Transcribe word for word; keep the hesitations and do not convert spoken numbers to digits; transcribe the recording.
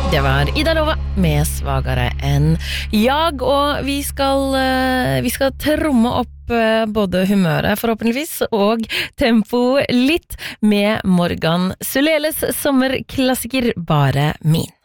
Det var Ida Lova med Svagare enn jag, og vi skal, vi skal tromme opp både humøret forhåpentligvis og tempo litt med Morgan Suleles sommerklassiker Bare min.